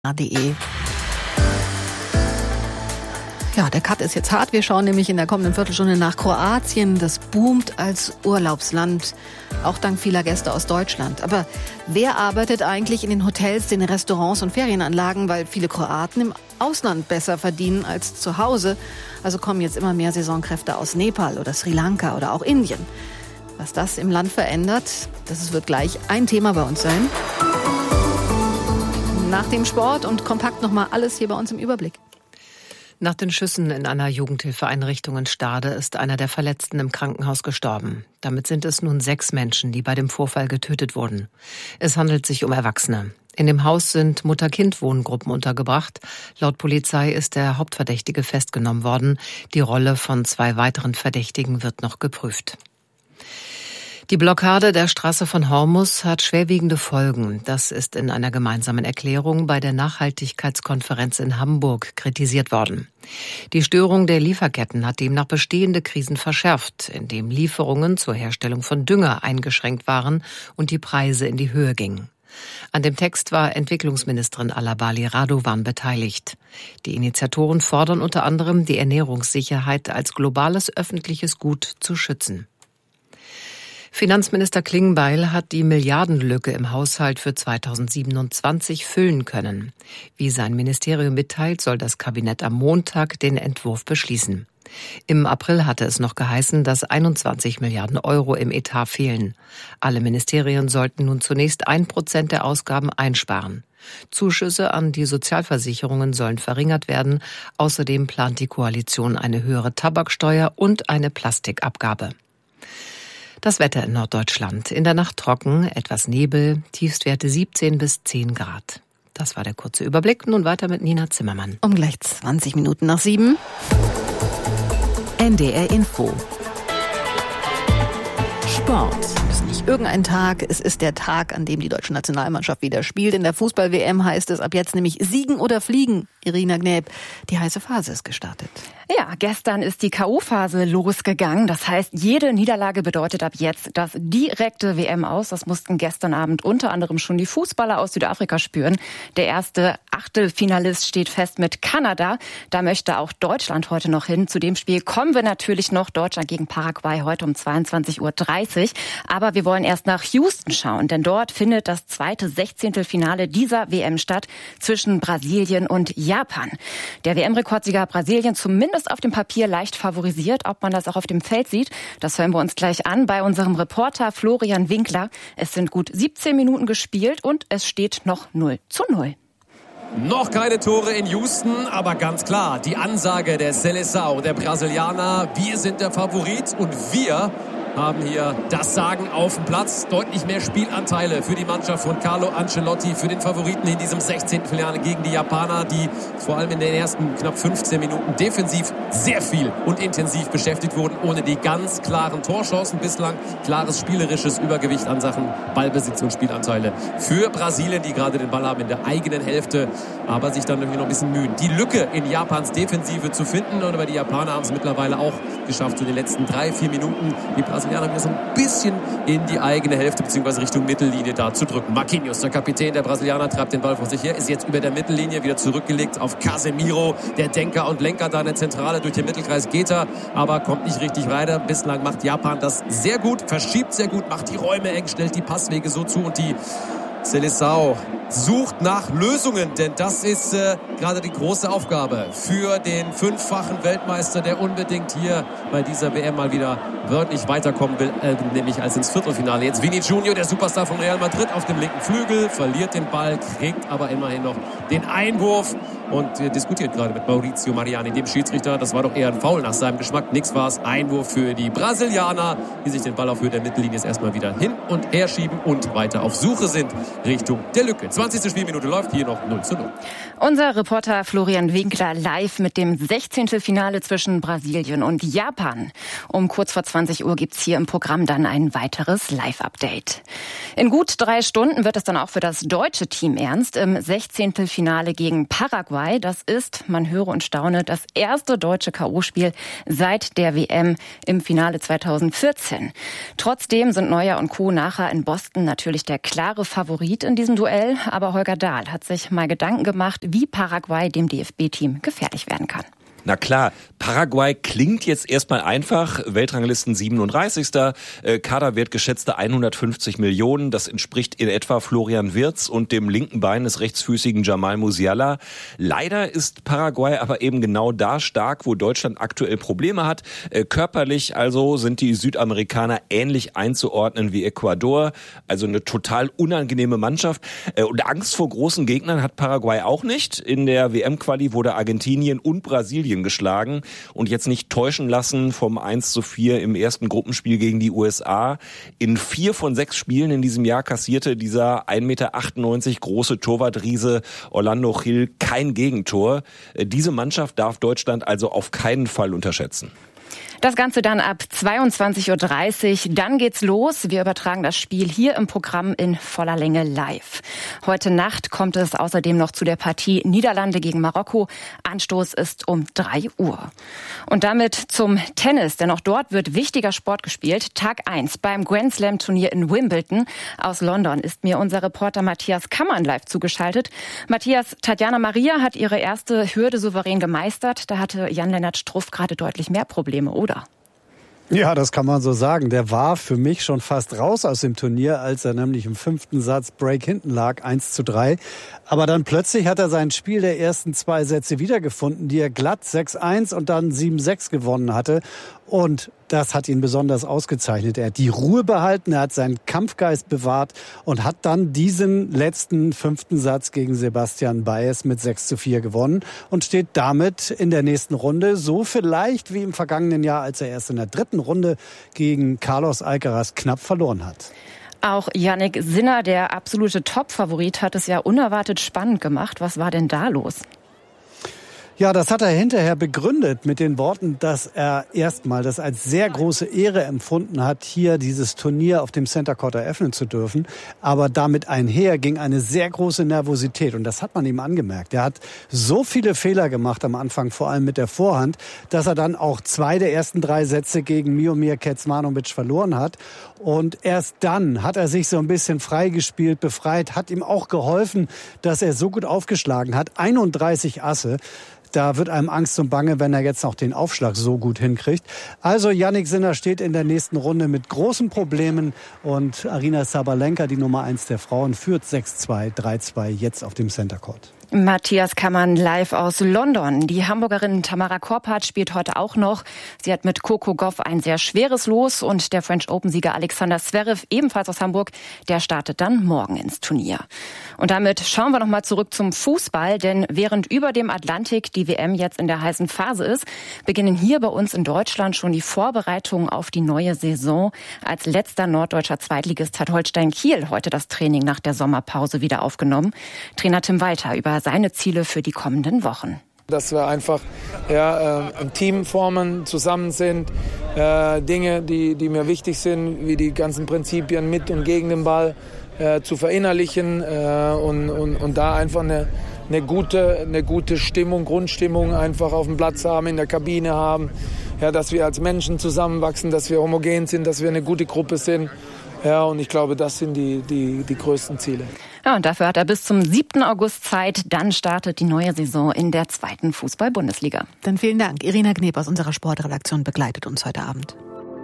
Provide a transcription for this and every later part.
www.ftf.de. Ja, der Cut ist jetzt hart. Wir schauen nämlich in der kommenden Viertelstunde nach Kroatien. Das boomt als Urlaubsland, auch dank vieler Gäste aus Deutschland. Aber wer arbeitet eigentlich in den Hotels, den Restaurants und Ferienanlagen? Weil viele Kroaten im Ausland besser verdienen als zu Hause. Also kommen jetzt immer mehr Saisonkräfte aus Nepal oder Sri Lanka oder auch Indien. Was das im Land verändert, das wird gleich ein Thema bei uns sein. Nach dem Sport und kompakt nochmal alles hier bei uns im Überblick. Nach den Schüssen in einer Jugendhilfeeinrichtung in Stade ist einer der Verletzten im Krankenhaus gestorben. Damit sind es nun 6 Menschen, die bei dem Vorfall getötet wurden. Es handelt sich um Erwachsene. In dem Haus sind Mutter-Kind-Wohngruppen untergebracht. Laut Polizei ist der Hauptverdächtige festgenommen worden. Die Rolle von 2 weiteren Verdächtigen wird noch geprüft. Die Blockade der Straße von Hormuz hat schwerwiegende Folgen. Das ist in einer gemeinsamen Erklärung bei der Nachhaltigkeitskonferenz in Hamburg kritisiert worden. Die Störung der Lieferketten hat demnach bestehende Krisen verschärft, indem Lieferungen zur Herstellung von Dünger eingeschränkt waren und die Preise in die Höhe gingen. An dem Text war Entwicklungsministerin Alabali Radovan beteiligt. Die Initiatoren fordern unter anderem, die Ernährungssicherheit als globales öffentliches Gut zu schützen. Finanzminister Klingbeil hat die Milliardenlücke im Haushalt für 2027 füllen können. Wie sein Ministerium mitteilt, soll das Kabinett am Montag den Entwurf beschließen. Im April hatte es noch geheißen, dass 21 Milliarden Euro im Etat fehlen. Alle Ministerien sollten nun zunächst 1% der Ausgaben einsparen. Zuschüsse an die Sozialversicherungen sollen verringert werden. Außerdem plant die Koalition eine höhere Tabaksteuer und eine Plastikabgabe. Das Wetter in Norddeutschland. In der Nacht trocken, etwas Nebel, Tiefstwerte 17 bis 10 Grad. Das war der kurze Überblick. Nun weiter mit Nina Zimmermann. Um gleich 20 Minuten nach 7. NDR Info. Sport. Es ist nicht irgendein Tag, es ist der Tag, an dem die deutsche Nationalmannschaft wieder spielt. In der Fußball-WM heißt es ab jetzt nämlich Siegen oder Fliegen. Irina Gnäb, die heiße Phase ist gestartet. Ja, gestern ist die K.O.-Phase losgegangen. Das heißt, jede Niederlage bedeutet ab jetzt das direkte WM aus. Das mussten gestern Abend unter anderem schon die Fußballer aus Südafrika spüren. Der erste Achtelfinalist steht fest mit Kanada. Da möchte auch Deutschland heute noch hin. Zu dem Spiel kommen wir natürlich noch. Deutschland gegen Paraguay heute um 22:30 Uhr. Aber wir wollen erst nach Houston schauen, denn dort findet das zweite 16. Finale dieser WM statt zwischen Brasilien und Japan. Der WM-Rekordsieger Brasilien zumindest auf dem Papier leicht favorisiert. Ob man das auch auf dem Feld sieht, das hören wir uns gleich an bei unserem Reporter Florian Winkler. Es sind gut 17 Minuten gespielt und es steht noch 0:0. Noch keine Tore in Houston, aber ganz klar, die Ansage der Seleção, der Brasilianer, wir sind der Favorit und wir haben hier das Sagen auf dem Platz. Deutlich mehr Spielanteile für die Mannschaft von Carlo Ancelotti, für den Favoriten in diesem 16. Finale gegen die Japaner, die vor allem in den ersten knapp 15 Minuten defensiv sehr viel und intensiv beschäftigt wurden, ohne die ganz klaren Torchancen bislang. Klares spielerisches Übergewicht an Sachen Ballbesitz und Spielanteile für Brasilien, die gerade den Ball haben in der eigenen Hälfte, aber sich dann irgendwie noch ein bisschen mühen, die Lücke in Japans Defensive zu finden. Aber die Japaner haben es mittlerweile auch geschafft, so in den letzten 3-4 Minuten die Brasilianer wieder so ein bisschen in die eigene Hälfte bzw. Richtung Mittellinie da zu drücken. Marquinhos, der Kapitän der Brasilianer, treibt den Ball vor sich her, ist jetzt über der Mittellinie wieder zurückgelegt auf Casemiro, der Denker und Lenker da in der Zentrale. Durch den Mittelkreis geht er, aber kommt nicht richtig weiter. Bislang macht Japan das sehr gut, verschiebt sehr gut, macht die Räume eng, stellt die Passwege so zu und die Seleção sucht nach Lösungen, denn das ist gerade die große Aufgabe für den 5-fachen Weltmeister, der unbedingt hier bei dieser WM mal wieder wörtlich weiterkommen will, nämlich als ins Viertelfinale. Jetzt Vini Junior, der Superstar von Real Madrid, auf dem linken Flügel, verliert den Ball, kriegt aber immerhin noch den Einwurf und diskutiert gerade mit Maurizio Mariani, dem Schiedsrichter. Das war doch eher ein Foul nach seinem Geschmack. Nix war's. Einwurf für die Brasilianer, die sich den Ball auf Höhe der Mittellinie jetzt erstmal wieder hin und her schieben und weiter auf Suche sind Richtung der Lücke. 20. Spielminute läuft, hier noch 0:0. Unser Reporter Florian Winkler live mit dem 16. Finale zwischen Brasilien und Japan. Um kurz vor 20 Uhr gibt's hier im Programm dann ein weiteres Live-Update. In gut 3 Stunden wird es dann auch für das deutsche Team ernst im 16. Finale gegen Paraguay. Das ist, man höre und staune, das erste deutsche K.O.-Spiel seit der WM im Finale 2014. Trotzdem sind Neuer und Co. nachher in Boston natürlich der klare Favorit in diesem Duell. aber Holger Dahl hat sich mal Gedanken gemacht, wie Paraguay dem DFB-Team gefährlich werden kann. Na klar, Paraguay klingt jetzt erstmal einfach, Weltranglisten 37. Kaderwert geschätzte 150 Millionen, das entspricht in etwa Florian Wirtz und dem linken Bein des rechtsfüßigen Jamal Musiala. Leider ist Paraguay aber eben genau da stark, wo Deutschland aktuell Probleme hat. Körperlich also sind die Südamerikaner ähnlich einzuordnen wie Ecuador, also eine total unangenehme Mannschaft. Und Angst vor großen Gegnern hat Paraguay auch nicht. In der WM-Quali wurde Argentinien und Brasilien geschlagen und jetzt nicht täuschen lassen vom 1:4 im ersten Gruppenspiel gegen die USA. In 4 von 6 Spielen in diesem Jahr kassierte dieser 1,98 Meter große Torwartriese Orlando Gil kein Gegentor. Diese Mannschaft darf Deutschland also auf keinen Fall unterschätzen. Das Ganze dann ab 22:30 Uhr. Dann geht's los. Wir übertragen das Spiel hier im Programm in voller Länge live. Heute Nacht kommt es außerdem noch zu der Partie Niederlande gegen Marokko. Anstoß ist um 3 Uhr. Und damit zum Tennis, denn auch dort wird wichtiger Sport gespielt. Tag 1 beim Grand Slam Turnier in Wimbledon. Aus London ist mir unser Reporter Matthias Kammern live zugeschaltet. Matthias, Tatjana Maria hat ihre erste Hürde souverän gemeistert. Da hatte Jan-Lennart Struff gerade deutlich mehr Probleme, oder? Ja, das kann man so sagen. Der war für mich schon fast raus aus dem Turnier, als er nämlich im 5. Satz Break hinten lag, 1:3. Aber dann plötzlich hat er sein Spiel der ersten 2 Sätze wiedergefunden, die er glatt 6:1 und dann 7:6 gewonnen hatte. Und das hat ihn besonders ausgezeichnet. Er hat die Ruhe behalten, er hat seinen Kampfgeist bewahrt und hat dann diesen letzten 5. Satz gegen Sebastian Baez mit 6:4 gewonnen und steht damit in der nächsten Runde so vielleicht wie im vergangenen Jahr, als er erst in der 3. Runde gegen Carlos Alcaraz knapp verloren hat. Auch Jannik Sinner, der absolute Top-Favorit, hat es ja unerwartet spannend gemacht. Was war denn da los? Ja, das hat er hinterher begründet mit den Worten, dass er erstmal das als sehr große Ehre empfunden hat, hier dieses Turnier auf dem Center Court eröffnen zu dürfen. Aber damit einher ging eine sehr große Nervosität und das hat man ihm angemerkt. Er hat so viele Fehler gemacht am Anfang, vor allem mit der Vorhand, dass er dann auch 2 der ersten 3 Sätze gegen Miomir Kecmanovic verloren hat. Und erst dann hat er sich so ein bisschen freigespielt, befreit, hat ihm auch geholfen, dass er so gut aufgeschlagen hat. 31 Asse. Da wird einem Angst und Bange, wenn er jetzt noch den Aufschlag so gut hinkriegt. Also Jannik Sinner steht in der nächsten Runde mit großen Problemen und Aryna Sabalenka, die Nummer 1 der Frauen, führt 6:2, 3:2 jetzt auf dem Center Court. Matthias Kammern live aus London. Die Hamburgerin Tamara Korpat spielt heute auch noch. Sie hat mit Coco Gauff ein sehr schweres Los und der French Open-Sieger Alexander Zverev, ebenfalls aus Hamburg, der startet dann morgen ins Turnier. Und damit schauen wir noch mal zurück zum Fußball, denn während über dem Atlantik die WM jetzt in der heißen Phase ist, beginnen hier bei uns in Deutschland schon die Vorbereitungen auf die neue Saison. Als letzter norddeutscher Zweitligist hat Holstein Kiel heute das Training nach der Sommerpause wieder aufgenommen. Trainer Tim Walter über seine Ziele für die kommenden Wochen. Dass wir einfach ein Team formen, zusammen sind, Dinge, die mir wichtig sind, wie die ganzen Prinzipien mit und gegen den Ball zu verinnerlichen und da einfach eine gute Stimmung, Grundstimmung einfach auf dem Platz haben, in der Kabine haben, ja, dass wir als Menschen zusammenwachsen, dass wir homogen sind, dass wir eine gute Gruppe sind. Ja, und ich glaube, das sind die größten Ziele. Ja, und dafür hat er bis zum 7. August Zeit. Dann startet die neue Saison in der 2. Fußball-Bundesliga. Dann vielen Dank. Irina Gneb aus unserer Sportredaktion begleitet uns heute Abend.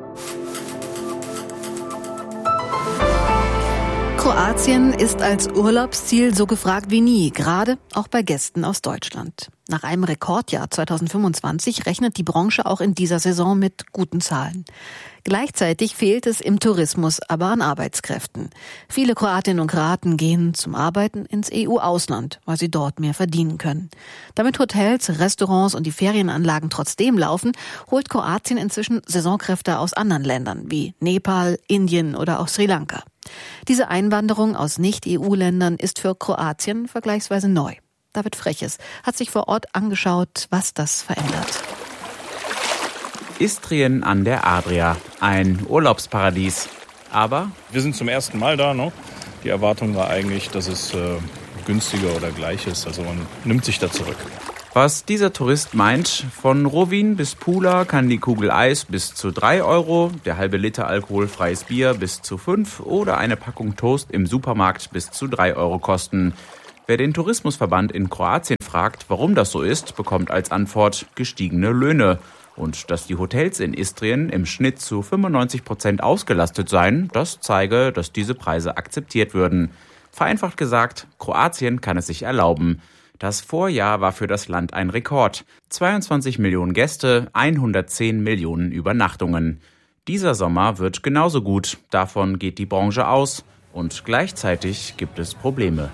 Kroatien ist als Urlaubsziel so gefragt wie nie, gerade auch bei Gästen aus Deutschland. Nach einem Rekordjahr 2025 rechnet die Branche auch in dieser Saison mit guten Zahlen. Gleichzeitig fehlt es im Tourismus aber an Arbeitskräften. Viele Kroatinnen und Kroaten gehen zum Arbeiten ins EU-Ausland, weil sie dort mehr verdienen können. Damit Hotels, Restaurants und die Ferienanlagen trotzdem laufen, holt Kroatien inzwischen Saisonkräfte aus anderen Ländern wie Nepal, Indien oder auch Sri Lanka. Diese Einwanderung aus Nicht-EU-Ländern ist für Kroatien vergleichsweise neu. David Freches hat sich vor Ort angeschaut, was das verändert. Istrien an der Adria, ein Urlaubsparadies. Aber wir sind zum ersten Mal da, ne? Die Die Erwartung war eigentlich, dass es günstiger oder gleich ist. Also man nimmt sich da zurück. Was dieser Tourist meint, von Rovinj bis Pula kann die Kugel Eis bis zu 3 €, der halbe Liter alkoholfreies Bier bis zu 5 oder eine Packung Toast im Supermarkt bis zu 3 € kosten. Wer den Tourismusverband in Kroatien fragt, warum das so ist, bekommt als Antwort gestiegene Löhne. Und dass die Hotels in Istrien im Schnitt zu 95% ausgelastet seien, das zeige, dass diese Preise akzeptiert würden. Vereinfacht gesagt, Kroatien kann es sich erlauben. Das Vorjahr war für das Land ein Rekord. 22 Millionen Gäste, 110 Millionen Übernachtungen. Dieser Sommer wird genauso gut. Davon geht die Branche aus. Und gleichzeitig gibt es Probleme.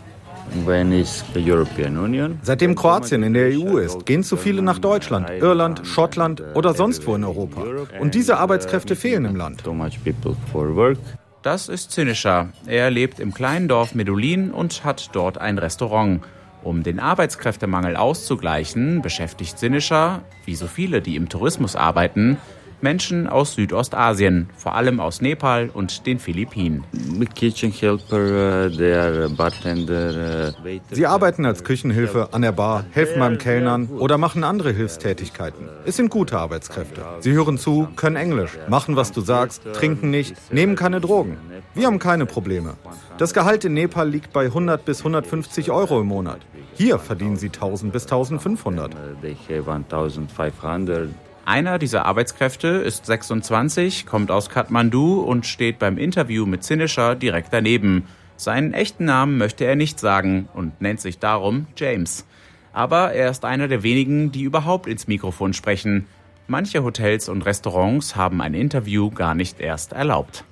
Seitdem Kroatien in der EU ist, gehen zu viele nach Deutschland, Irland, Schottland oder sonst wo in Europa. Und diese Arbeitskräfte fehlen im Land. Das ist Synisha. Er lebt im kleinen Dorf Medulin und hat dort ein Restaurant. Um den Arbeitskräftemangel auszugleichen, beschäftigt Synisha, wie so viele, die im Tourismus arbeiten, Menschen aus Südostasien, vor allem aus Nepal und den Philippinen. Sie arbeiten als Küchenhilfe an der Bar, helfen beim Kellnern oder machen andere Hilfstätigkeiten. Es sind gute Arbeitskräfte. Sie hören zu, können Englisch, machen, was du sagst, trinken nicht, nehmen keine Drogen. Wir haben keine Probleme. Das Gehalt in Nepal liegt bei 100 bis 150 € im Monat. Hier verdienen sie 1000 bis 1500. Einer dieser Arbeitskräfte ist 26, kommt aus Kathmandu und steht beim Interview mit Synisha direkt daneben. Seinen echten Namen möchte er nicht sagen und nennt sich darum James. Aber er ist einer der wenigen, die überhaupt ins Mikrofon sprechen. Manche Hotels und Restaurants haben ein Interview gar nicht erst erlaubt.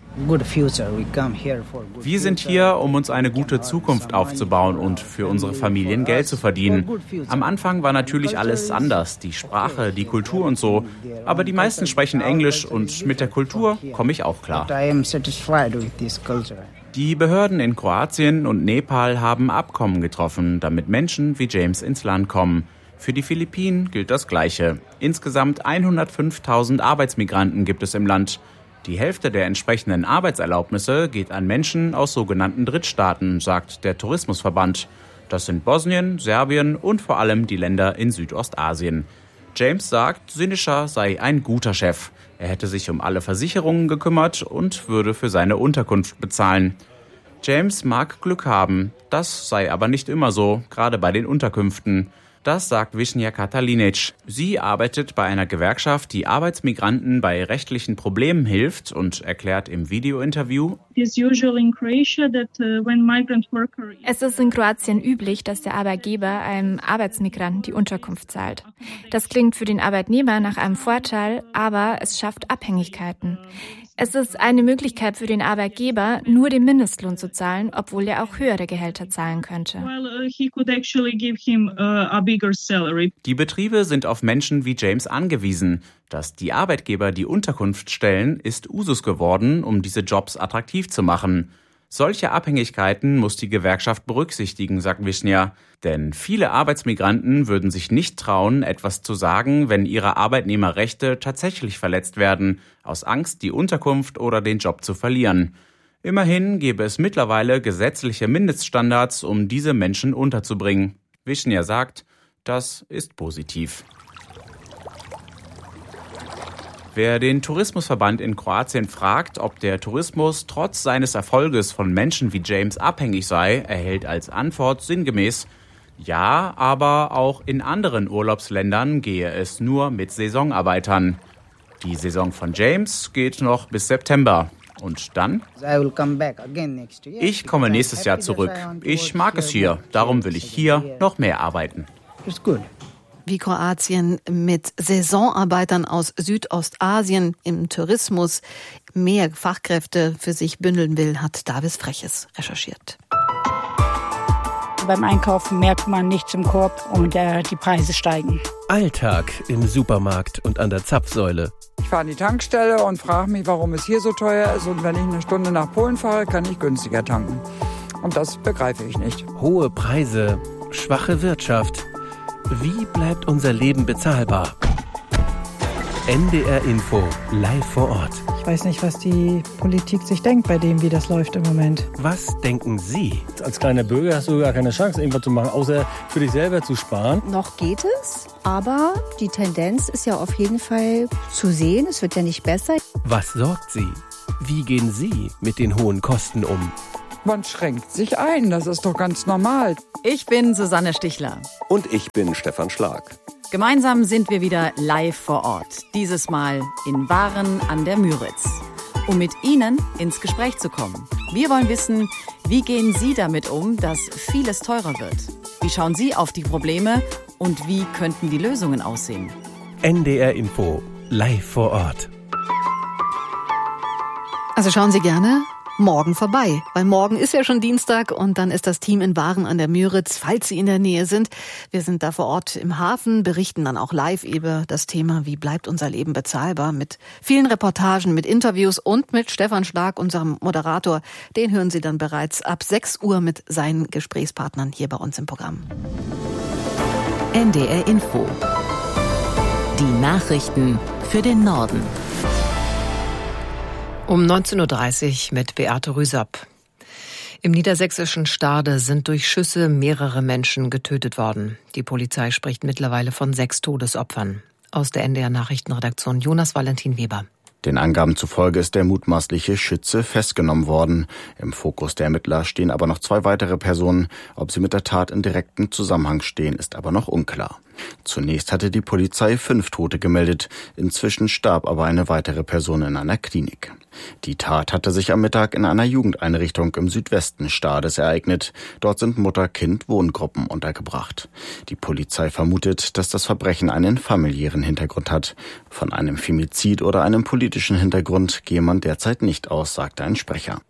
Wir sind hier, um uns eine gute Zukunft aufzubauen und für unsere Familien Geld zu verdienen. Am Anfang war natürlich alles anders, die Sprache, die Kultur und so. Aber die meisten sprechen Englisch und mit der Kultur komme ich auch klar. Die Behörden in Kroatien und Nepal haben Abkommen getroffen, damit Menschen wie James ins Land kommen. Für die Philippinen gilt das Gleiche. Insgesamt 105.000 Arbeitsmigranten gibt es im Land. Die Hälfte der entsprechenden Arbeitserlaubnisse geht an Menschen aus sogenannten Drittstaaten, sagt der Tourismusverband. Das sind Bosnien, Serbien und vor allem die Länder in Südostasien. James sagt, Synisha sei ein guter Chef. Er hätte sich um alle Versicherungen gekümmert und würde für seine Unterkunft bezahlen. James mag Glück haben. Das sei aber nicht immer so, gerade bei den Unterkünften. Das sagt Višnja Katalinic. Sie arbeitet bei einer Gewerkschaft, die Arbeitsmigranten bei rechtlichen Problemen hilft und erklärt im Videointerview: Es ist in Kroatien üblich, dass der Arbeitgeber einem Arbeitsmigranten die Unterkunft zahlt. Das klingt für den Arbeitnehmer nach einem Vorteil, aber es schafft Abhängigkeiten. Es ist eine Möglichkeit für den Arbeitgeber, nur den Mindestlohn zu zahlen, obwohl er auch höhere Gehälter zahlen könnte. Die Betriebe sind auf Menschen wie James angewiesen. Dass die Arbeitgeber die Unterkunft stellen, ist Usus geworden, um diese Jobs attraktiv zu machen. Solche Abhängigkeiten muss die Gewerkschaft berücksichtigen, sagt Višnja. Denn viele Arbeitsmigranten würden sich nicht trauen, etwas zu sagen, wenn ihre Arbeitnehmerrechte tatsächlich verletzt werden, aus Angst, die Unterkunft oder den Job zu verlieren. Immerhin gäbe es mittlerweile gesetzliche Mindeststandards, um diese Menschen unterzubringen. Višnja sagt, das ist positiv. Wer den Tourismusverband in Kroatien fragt, ob der Tourismus trotz seines Erfolges von Menschen wie James abhängig sei, erhält als Antwort sinngemäß: Ja, aber auch in anderen Urlaubsländern gehe es nur mit Saisonarbeitern. Die Saison von James geht noch bis September. Und dann? Ich komme nächstes Jahr zurück. Ich mag es hier, darum will ich hier noch mehr arbeiten. Wie Kroatien mit Saisonarbeitern aus Südostasien im Tourismus mehr Fachkräfte für sich bündeln will, hat Davis Freches recherchiert. Beim Einkaufen merkt man nichts im Korb und die Preise steigen. Alltag im Supermarkt und an der Zapfsäule. Ich fahre an die Tankstelle und frage mich, warum es hier so teuer ist. Und wenn ich eine Stunde nach Polen fahre, kann ich günstiger tanken. Und das begreife ich nicht. Hohe Preise, schwache Wirtschaft. Wie bleibt unser Leben bezahlbar? NDR Info, live vor Ort. Ich weiß nicht, was die Politik sich denkt bei dem, wie das läuft im Moment. Was denken Sie? Als kleiner Bürger hast du gar keine Chance, irgendwas zu machen, außer für dich selber zu sparen. Noch geht es, aber die Tendenz ist ja auf jeden Fall zu sehen. Es wird ja nicht besser. Was sorgt Sie? Wie gehen Sie mit den hohen Kosten um? Man schränkt sich ein, das ist doch ganz normal. Ich bin Susanne Stichler. Und ich bin Stefan Schlag. Gemeinsam sind wir wieder live vor Ort. Dieses Mal in Waren an der Müritz. Um mit Ihnen ins Gespräch zu kommen. Wir wollen wissen, wie gehen Sie damit um, dass vieles teurer wird? Wie schauen Sie auf die Probleme und wie könnten die Lösungen aussehen? NDR Info, live vor Ort. Also schauen Sie gerne morgen vorbei, weil morgen ist ja schon Dienstag und dann ist das Team in Waren an der Müritz, falls Sie in der Nähe sind. Wir sind da vor Ort im Hafen, berichten dann auch live über das Thema, wie bleibt unser Leben bezahlbar, mit vielen Reportagen, mit Interviews und mit Stefan Schlag, unserem Moderator. Den hören Sie dann bereits ab 6 Uhr mit seinen Gesprächspartnern hier bei uns im Programm. NDR Info. Die Nachrichten für den Norden. Um 19.30 Uhr mit Beate Rüsop. Im niedersächsischen Stade sind durch Schüsse mehrere Menschen getötet worden. Die Polizei spricht mittlerweile von 6 Todesopfern. Aus der NDR Nachrichtenredaktion Jonas Valentin Weber. Den Angaben zufolge ist der mutmaßliche Schütze festgenommen worden. Im Fokus der Ermittler stehen aber noch 2 weitere Personen. Ob sie mit der Tat in direktem Zusammenhang stehen, ist aber noch unklar. Zunächst hatte die Polizei 5 Tote gemeldet. Inzwischen starb aber eine weitere Person in einer Klinik. Die Tat hatte sich am Mittag in einer Jugendeinrichtung im Südwesten Stades ereignet. Dort sind Mutter-Kind-Wohngruppen untergebracht. Die Polizei vermutet, dass das Verbrechen einen familiären Hintergrund hat. Von einem Femizid oder einem politischen Hintergrund gehe man derzeit nicht aus, sagte ein Sprecher.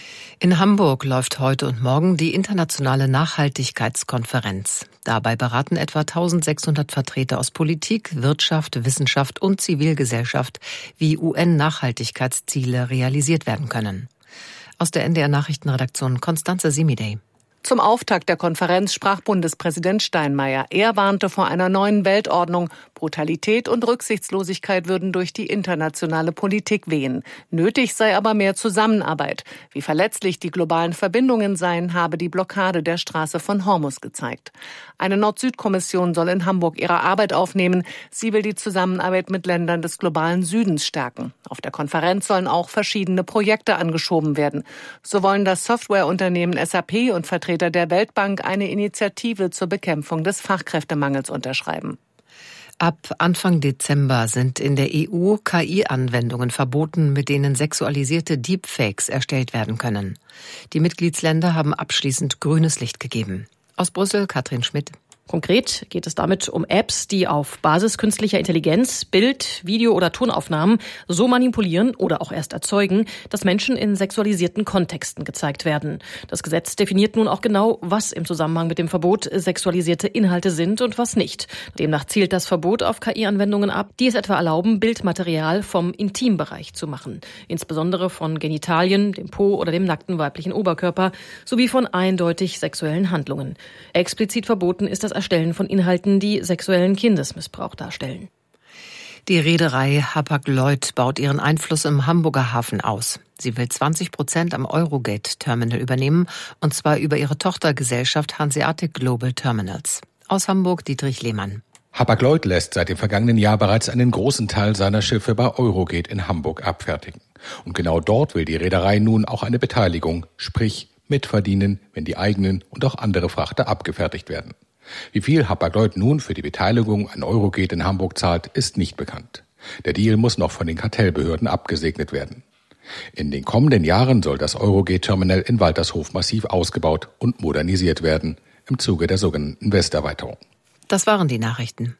In Hamburg läuft heute und morgen die internationale Nachhaltigkeitskonferenz. Dabei beraten etwa 1600 Vertreter aus Politik, Wirtschaft, Wissenschaft und Zivilgesellschaft, wie UN-Nachhaltigkeitsziele realisiert werden können. Aus der NDR Nachrichtenredaktion Constanze Simidey. Zum Auftakt der Konferenz sprach Bundespräsident Steinmeier. Er warnte vor einer neuen Weltordnung. Brutalität und Rücksichtslosigkeit würden durch die internationale Politik wehen. Nötig sei aber mehr Zusammenarbeit. Wie verletzlich die globalen Verbindungen seien, habe die Blockade der Straße von Hormuz gezeigt. Eine Nord-Süd-Kommission soll in Hamburg ihre Arbeit aufnehmen. Sie will die Zusammenarbeit mit Ländern des globalen Südens stärken. Auf der Konferenz sollen auch verschiedene Projekte angeschoben werden. So wollen das Softwareunternehmen SAP und Vertreter der Weltbank eine Initiative zur Bekämpfung des Fachkräftemangels unterschreiben. Ab Anfang Dezember sind in der EU KI-Anwendungen verboten, mit denen sexualisierte Deepfakes erstellt werden können. Die Mitgliedsländer haben abschließend grünes Licht gegeben. Aus Brüssel, Katrin Schmidt. Konkret geht es damit um Apps, die auf Basis künstlicher Intelligenz Bild-, Video- oder Tonaufnahmen so manipulieren oder auch erst erzeugen, dass Menschen in sexualisierten Kontexten gezeigt werden. Das Gesetz definiert nun auch genau, was im Zusammenhang mit dem Verbot sexualisierte Inhalte sind und was nicht. Demnach zielt das Verbot auf KI-Anwendungen ab, die es etwa erlauben, Bildmaterial vom Intimbereich zu machen. Insbesondere von Genitalien, dem Po oder dem nackten weiblichen Oberkörper sowie von eindeutig sexuellen Handlungen. Explizit verboten ist das Erstellen von Inhalten, die sexuellen Kindesmissbrauch darstellen. Die Reederei Hapag-Lloyd baut ihren Einfluss im Hamburger Hafen aus. Sie will 20% am Eurogate-Terminal übernehmen, und zwar über ihre Tochtergesellschaft Hanseatic Global Terminals. Aus Hamburg Dietrich Lehmann. Hapag-Lloyd lässt seit dem vergangenen Jahr bereits einen großen Teil seiner Schiffe bei Eurogate in Hamburg abfertigen. Und genau dort will die Reederei nun auch eine Beteiligung, sprich mitverdienen, wenn die eigenen und auch andere Frachter abgefertigt werden. Wie viel Hapag-Lloyd nun für die Beteiligung an Eurogate in Hamburg zahlt, ist nicht bekannt. Der Deal muss noch von den Kartellbehörden abgesegnet werden. In den kommenden Jahren soll das Eurogate-Terminal in Waltershof-Massiv ausgebaut und modernisiert werden, im Zuge der sogenannten Westerweiterung. Das waren die Nachrichten.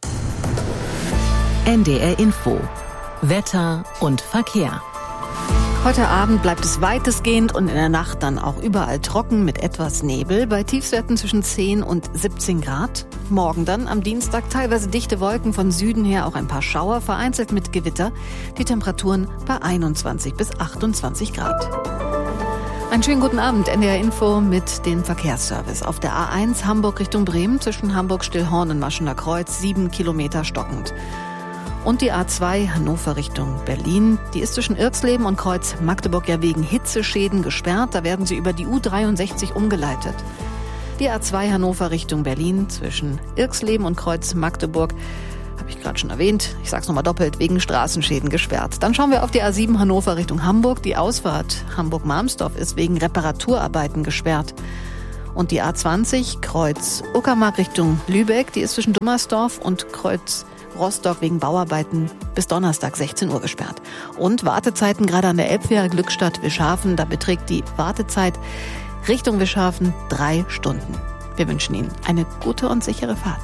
NDR Info. Wetter und Verkehr. Heute Abend bleibt es weitestgehend und in der Nacht dann auch überall trocken mit etwas Nebel, bei Tiefstwerten zwischen 10 und 17 Grad. Morgen dann am Dienstag teilweise dichte Wolken, von Süden her auch ein paar Schauer, vereinzelt mit Gewitter. Die Temperaturen bei 21 bis 28 Grad. Einen schönen guten Abend, NDR Info mit dem Verkehrsservice. Auf der A1 Hamburg Richtung Bremen zwischen Hamburg-Stillhorn und Maschener Kreuz 7 Kilometer stockend. Und die A2 Hannover Richtung Berlin, die ist zwischen Irxleben und Kreuz Magdeburg ja wegen Hitzeschäden gesperrt. Da werden sie über die U63 umgeleitet. Die A2 Hannover Richtung Berlin zwischen Irxleben und Kreuz Magdeburg, habe ich gerade schon erwähnt, ich sage es nochmal doppelt, wegen Straßenschäden gesperrt. Dann schauen wir auf die A7 Hannover Richtung Hamburg. Die Ausfahrt Hamburg-Marmsdorf ist wegen Reparaturarbeiten gesperrt. Und die A20 Kreuz Uckermark Richtung Lübeck, die ist zwischen Dummersdorf und Kreuz Rostock wegen Bauarbeiten bis Donnerstag 16 Uhr gesperrt. Und Wartezeiten gerade an der Elbfähre Glückstadt-Wischhafen, da beträgt die Wartezeit Richtung Wischhafen 3 Stunden. Wir wünschen Ihnen eine gute und sichere Fahrt.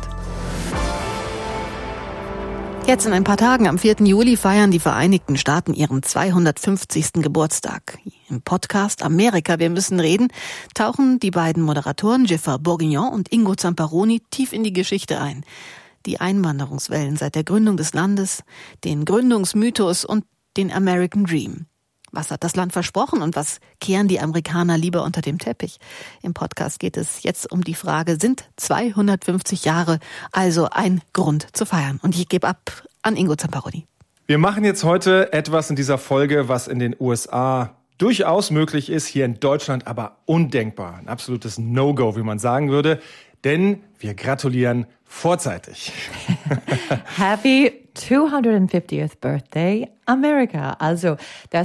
Jetzt in ein paar Tagen, am 4. Juli, feiern die Vereinigten Staaten ihren 250. Geburtstag. Im Podcast Amerika, wir müssen reden, tauchen die beiden Moderatoren Giffard Bourguignon und Ingo Zamparoni tief in die Geschichte ein. Die Einwanderungswellen seit der Gründung des Landes, den Gründungsmythos und den American Dream. Was hat das Land versprochen und was kehren die Amerikaner lieber unter dem Teppich? Im Podcast geht es jetzt um die Frage, sind 250 Jahre also ein Grund zu feiern? Und ich gebe ab an Ingo Zamparoni. Wir machen jetzt heute etwas in dieser Folge, was in den USA durchaus möglich ist, hier in Deutschland aber undenkbar. Ein absolutes No-Go, wie man sagen würde. Denn wir gratulieren vorzeitig. Happy 250th Birthday America. Also der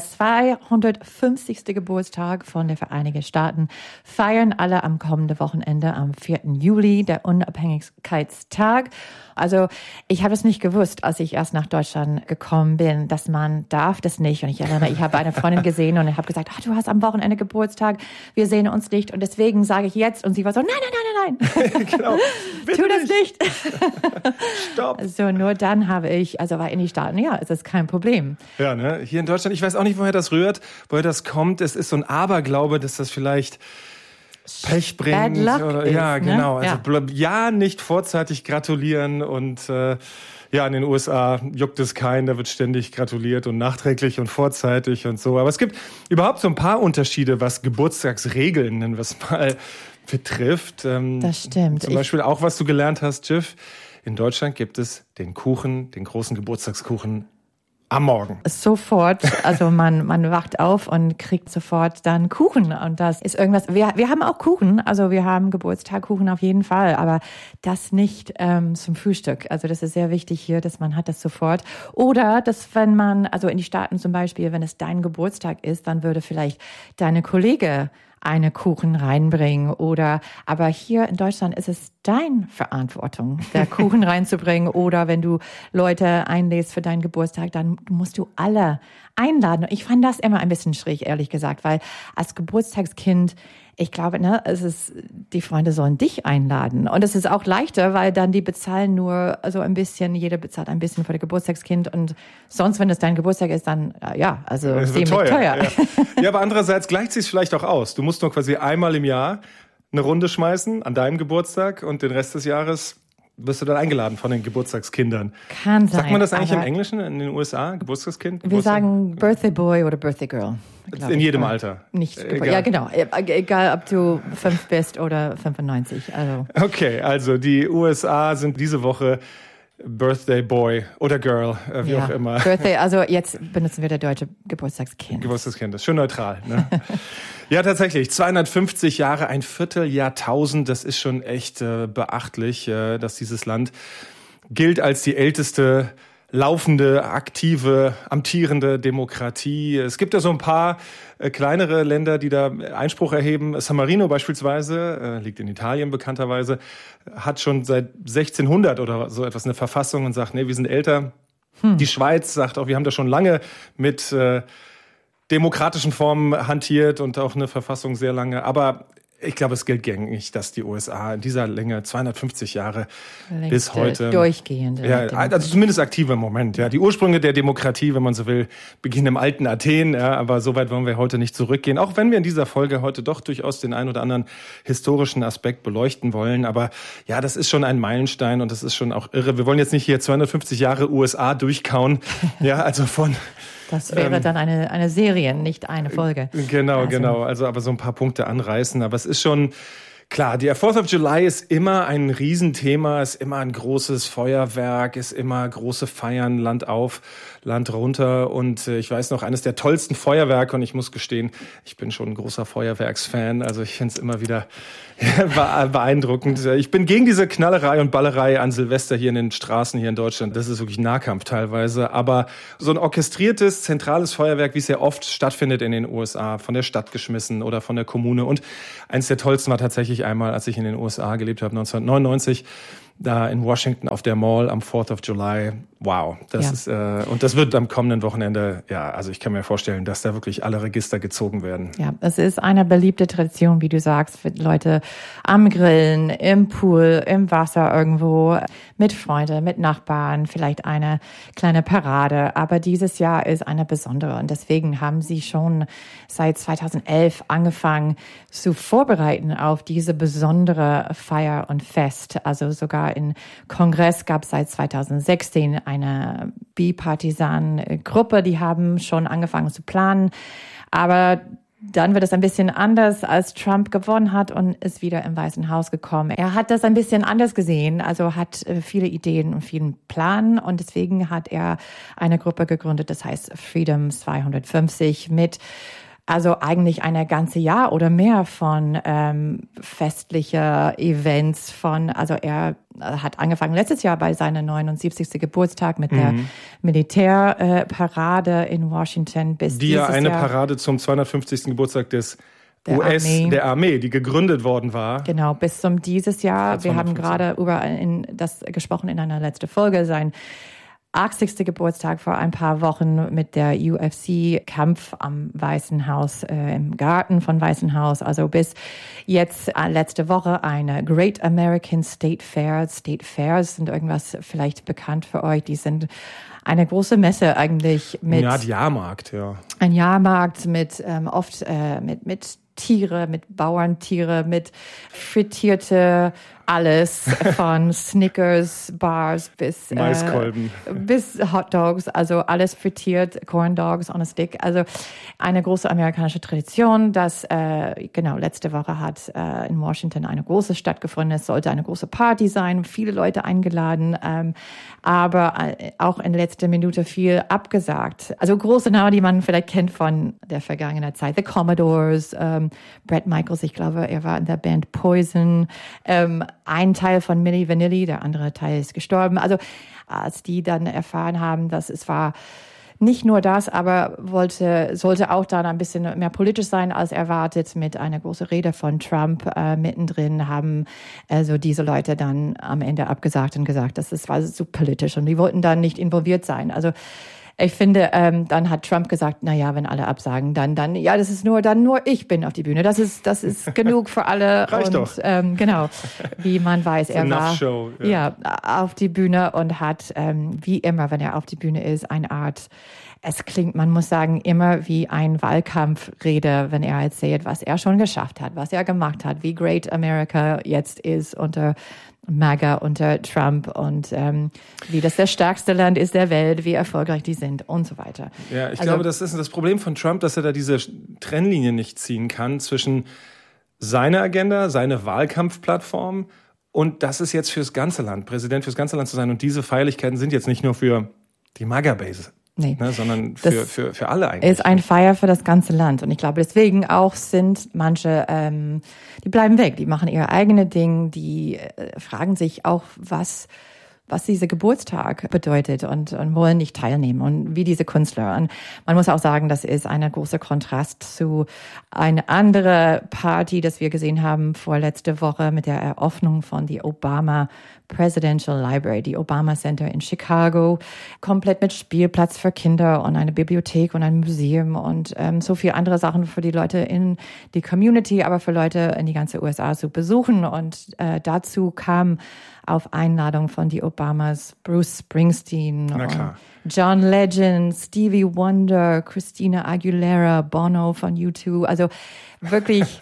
250. Geburtstag von den Vereinigten Staaten feiern alle am kommenden Wochenende am 4. Juli, der Unabhängigkeitstag. Also ich habe es nicht gewusst, als ich erst nach Deutschland gekommen bin, dass man darf das nicht. Und ich erinnere, ich habe eine Freundin gesehen und ich habe gesagt, du hast am Wochenende Geburtstag, wir sehen uns nicht. Und deswegen sage ich jetzt. Und sie war so, nein. Genau. Tu das nicht. Stopp. So, nur dann habe ich, war in die Staaten, es ist kein Problem. Ja, ne? Hier in Deutschland, ich weiß auch nicht, woher das rührt, woher das kommt. Es ist so ein Aberglaube, dass das vielleicht Pech bringt. Bad luck oder, ist, ja, genau. Ne? Also nicht vorzeitig gratulieren und in den USA juckt es keinen, da wird ständig gratuliert und nachträglich und vorzeitig und so. Aber es gibt überhaupt so ein paar Unterschiede, was Geburtstagsregeln, nennen wir es mal, betrifft. Das stimmt. Zum Beispiel auch, was du gelernt hast, Jiff. In Deutschland gibt es den Kuchen, den großen Geburtstagskuchen am Morgen. Sofort, also man wacht auf und kriegt sofort dann Kuchen und das ist irgendwas. Wir haben auch Kuchen, also wir haben Geburtstagkuchen auf jeden Fall, aber das nicht zum Frühstück. Also das ist sehr wichtig hier, dass man hat das sofort. Oder dass wenn man, also in die Staaten zum Beispiel, wenn es dein Geburtstag ist, dann würde vielleicht deine Kollege eine Kuchen reinbringen aber hier in Deutschland ist es deine Verantwortung, der Kuchen reinzubringen oder wenn du Leute einlädst für deinen Geburtstag, dann musst du alle einladen. Ich fand das immer ein bisschen schräg, ehrlich gesagt, weil als Geburtstagskind, ich glaube, die Freunde sollen dich einladen. Und es ist auch leichter, weil dann die bezahlen nur so ein bisschen, jeder bezahlt ein bisschen für das Geburtstagskind und sonst, wenn es dein Geburtstag ist, dann, ziemlich teuer. Ja, aber andererseits gleicht es sich vielleicht auch aus. Du musst nur quasi einmal im Jahr eine Runde schmeißen an deinem Geburtstag und den Rest des Jahres wirst du dann eingeladen von den Geburtstagskindern. Kann sein. Sagt man das eigentlich im Englischen in den USA? Geburtstagskind? Wir sagen Birthday Boy oder Birthday Girl. In jedem Alter? Nicht. Ja, genau. Egal, ob du 5 bist oder 95. Also. Okay, also die USA sind diese Woche Birthday Boy oder Girl, wie auch immer. Birthday, also jetzt benutzen wir der deutsche Geburtstagskind. Geburtstagskind, das ist schön neutral. Ne? Ja, tatsächlich, 250 Jahre, ein Vierteljahrtausend, das ist schon echt beachtlich, dass dieses Land gilt als die älteste laufende, aktive, amtierende Demokratie. Es gibt ja so ein paar kleinere Länder, die da Einspruch erheben. San Marino beispielsweise, liegt in Italien bekannterweise, hat schon seit 1600 oder so etwas eine Verfassung und sagt, nee, wir sind älter. Die Schweiz sagt auch, wir haben da schon lange mit demokratischen Formen hantiert und auch eine Verfassung sehr lange. Aber ich glaube, es gilt gängig, dass die USA in dieser Länge 250 Jahre bis heute durchgehende. Ja, also zumindest aktive im Moment. Ja, die Ursprünge der Demokratie, wenn man so will, beginnen im alten Athen. Ja, aber so weit wollen wir heute nicht zurückgehen. Auch wenn wir in dieser Folge heute doch durchaus den einen oder anderen historischen Aspekt beleuchten wollen. Aber ja, das ist schon ein Meilenstein und das ist schon auch irre. Wir wollen jetzt nicht hier 250 Jahre USA durchkauen. Ja, also von Das wäre dann eine Serie, nicht eine Folge. Genau. Also aber so ein paar Punkte anreißen. Aber es ist schon Klar, der 4th of July ist immer ein Riesenthema, ist immer ein großes Feuerwerk, ist immer große Feiern, Land auf, Land runter. Und ich weiß noch, eines der tollsten Feuerwerke, und ich muss gestehen, ich bin schon ein großer Feuerwerksfan, also ich finde es immer wieder beeindruckend. Ich bin gegen diese Knallerei und Ballerei an Silvester hier in den Straßen hier in Deutschland. Das ist wirklich Nahkampf teilweise. Aber so ein orchestriertes, zentrales Feuerwerk, wie es ja oft stattfindet in den USA, von der Stadt geschmissen oder von der Kommune. Und eins der tollsten war tatsächlich einmal, als ich in den USA gelebt habe, 1999, da in Washington auf der Mall am 4th of July. Wow, das ist und das wird am kommenden Wochenende, also ich kann mir vorstellen, dass da wirklich alle Register gezogen werden. Ja, es ist eine beliebte Tradition, wie du sagst, für Leute am Grillen, im Pool, im Wasser irgendwo, mit Freunden, mit Nachbarn, vielleicht eine kleine Parade. Aber dieses Jahr ist eine besondere und deswegen haben sie schon seit 2011 angefangen zu vorbereiten auf diese besondere Feier und Fest. Also sogar im Kongress gab es seit 2016 eine Bipartisan-Gruppe, die haben schon angefangen zu planen. Aber dann wird es ein bisschen anders, als Trump gewonnen hat und ist wieder im Weißen Haus gekommen. Er hat das ein bisschen anders gesehen, also hat viele Ideen und vielen Plan und deswegen hat er eine Gruppe gegründet, das heißt Freedom 250 mit also eigentlich ein ganze Jahr oder mehr von festlicher Events also er hat angefangen letztes Jahr bei seinem 79. Geburtstag mit der Militärparade in Washington bis die ja eine Parade zum 250. Geburtstag des der Armee, die gegründet worden war. Genau, bis zum dieses Jahr. Wir haben gerade über das gesprochen in einer letzten Folge, sein 80. Geburtstag vor ein paar Wochen mit der UFC-Kampf am Weißen Haus, im Garten von Weißen Haus. Also bis jetzt letzte Woche eine Great American State Fairs. State Fairs sind irgendwas vielleicht bekannt für euch. Die sind eine große Messe eigentlich mit... Ja, Jahrmarkt, ja. Ein Jahrmarkt mit oft mit Tiere, mit Bauerntiere, mit frittierte alles von Snickers, Bars bis Maiskolben, bis Hot Dogs, also alles frittiert, Corn Dogs on a Stick. Also eine große amerikanische Tradition, das letzte Woche hat in Washington eine große stattgefunden. Es sollte eine große Party sein, viele Leute eingeladen, aber auch in letzter Minute viel abgesagt. Also große Namen, die man vielleicht kennt von der vergangenen Zeit. The Commodores, Bret Michaels, ich glaube, er war in der Band Poison. Ein Teil von Milli Vanilli, der andere Teil ist gestorben. Also als die dann erfahren haben, dass es war nicht nur das, aber sollte auch dann ein bisschen mehr politisch sein als erwartet, mit einer großen Rede von Trump mittendrin, haben also diese Leute dann am Ende abgesagt und gesagt, das war so politisch und die wollten dann nicht involviert sein. Also ich finde, dann hat Trump gesagt, na ja, wenn alle absagen, dann, das ist nur ich bin auf die Bühne. Das ist genug für alle. Reicht und, doch. Genau, wie man weiß, er war Show, auf die Bühne und hat, wie immer, wenn er auf die Bühne ist, eine Art, es klingt, man muss sagen, immer wie ein Wahlkampfrede, wenn er erzählt, was er schon geschafft hat, was er gemacht hat, wie great America jetzt ist unter MAGA, unter Trump und wie das stärkste Land ist der Welt, wie erfolgreich die sind und so weiter. Ja, ich glaube, das ist das Problem von Trump, dass er da diese Trennlinie nicht ziehen kann zwischen seiner Agenda, seine Wahlkampfplattform und das ist jetzt fürs ganze Land, Präsident fürs ganze Land zu sein. Und diese Feierlichkeiten sind jetzt nicht nur für die MAGA-Base. Nee. Sondern für alle eigentlich. Ist ein Feier für das ganze Land. Und ich glaube, deswegen auch sind manche, die bleiben weg, die machen ihr eigenes Ding, die fragen sich auch, was dieser Geburtstag bedeutet und wollen nicht teilnehmen und wie diese Künstler. Und man muss auch sagen, das ist ein großer Kontrast zu einer anderen Party, das wir gesehen haben vorletzte Woche mit der Eröffnung von die Obama Presidential Library, die Obama Center in Chicago, komplett mit Spielplatz für Kinder und eine Bibliothek und ein Museum und so viele andere Sachen für die Leute in die Community, aber für Leute in die ganze USA zu besuchen. Und dazu kam auf Einladung von die Obamas Bruce Springsteen, und John Legend, Stevie Wonder, Christina Aguilera, Bono von U2, also wirklich